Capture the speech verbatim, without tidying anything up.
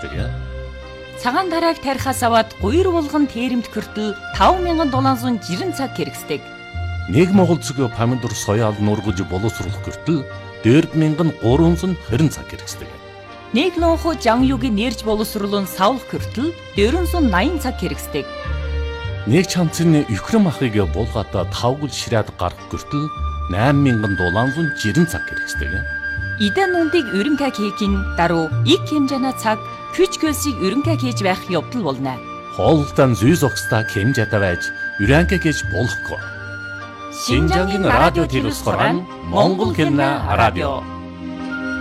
хэрэгсдэг. Цагаан дарааг тарихаас аваад гуйр булган тээрэмт хүртэл таван мянган долоон зуун жирэн цаг хэрэгсдэг. Нэг Монгол цэг помидор соёал нургаж боловсруулах хүртэл дөрвөн мянган гурван зуун хорин цаг хэрэгсдэг. Нэг лонхо жанюгийн нэрж боловсруулан савлах хүртэл дөрвөн зуун наян цаг хэрэгсдэг. Нэг чамцны өхрөн махыг булгаата тавгал ширээд гарах хүртэл найман мянган долоон зуун жирэн цаг хэрэгсдэг. Идан нундыг өрөнкаг хийхин даруй ик хэмжээний цаг хүч хөлсийг өрөнкаг хийж байх явдал болно. Хоолтон зүйс огста хэмжээтэй байж өрөнкаг хийж болохгүй. Шинжангийн радио телевиз хорон Монгол хэлний радио